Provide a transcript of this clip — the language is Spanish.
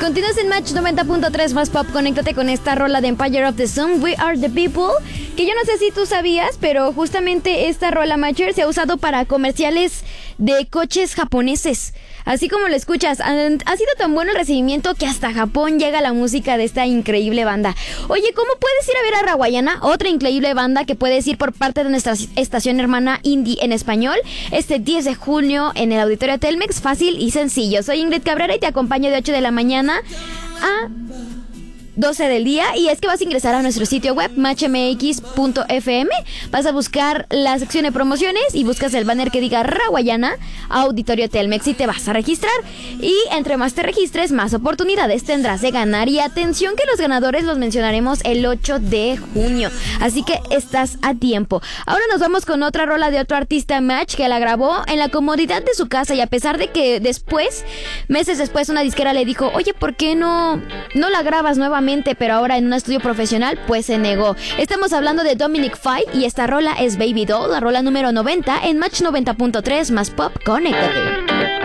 Continúas en Match 90.3 más pop. Conéctate con esta rola de Empire of the Sun, We Are the People, que yo no sé si tú sabías, pero justamente esta rola, Matcher, se ha usado para comerciales de coches japoneses. Así como lo escuchas, ha sido tan bueno el recibimiento que hasta Japón llega la música de esta increíble banda. Oye, ¿cómo puedes ir a ver a Rawayana? Otra increíble banda que puedes ir por parte de nuestra estación hermana Indie en español, este 10 de junio en el Auditorio Telmex. Fácil y sencillo. Soy Ingrid Cabrera y te acompaño de 8 de la mañana a 12 del día, y es que vas a ingresar a nuestro sitio web matchmx.fm, vas a buscar la sección de promociones y buscas el banner que diga Rawayana Auditorio Telmex y te vas a registrar, y entre más te registres, más oportunidades tendrás de ganar. Y atención, que los ganadores los mencionaremos el 8 de junio, así que estás a tiempo. Ahora nos vamos con otra rola de otro artista, Match, que la grabó en la comodidad de su casa, y a pesar de que meses después, una disquera le dijo: oye, ¿por qué no la grabas nuevamente? Pero ahora en un estudio profesional, pues se negó. Estamos hablando de Dominic Fike y esta rola es Baby Doll, la rola número 90 en Match 90.3 más pop. Conéctate.